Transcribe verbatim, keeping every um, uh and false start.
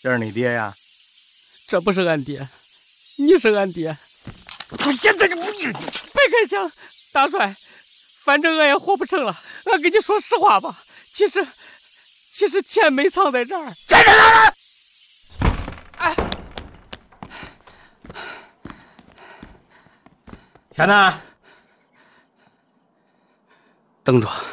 这是你爹呀？ 这不是俺爹，你是俺爹。 他现在就不是。 别开枪，大帅，反正俺也活不成了。俺跟你说实话吧，其实，其实钱没藏在这儿。 钱在哪儿？ 哎， 钱呢？ 等着。